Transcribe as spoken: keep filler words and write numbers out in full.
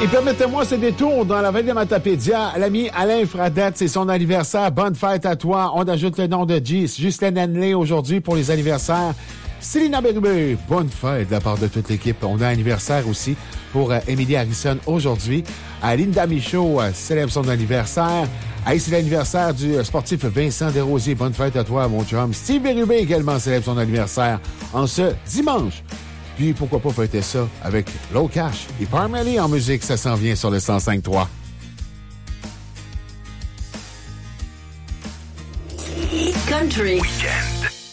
Et permettez-moi ce détour dans la vallée de Matapédia. L'ami Alain Fradette, c'est son anniversaire. Bonne fête à toi. On ajoute le nom de G. Justin Henley aujourd'hui pour les anniversaires. Célina Bérubé, bonne fête de la part de toute l'équipe. On a un anniversaire aussi pour euh, Emily Harrison aujourd'hui. Euh, Linda Michaud euh, célèbre son anniversaire. Hey, c'est l'anniversaire du euh, sportif Vincent Desrosiers. Bonne fête à toi, mon chum. Steve Bérubé également célèbre son anniversaire en ce dimanche. Puis pourquoi pas fêter ça avec Low Cash et Parmalee en musique. Ça s'en vient sur le cent cinq trois. Country. Weekend.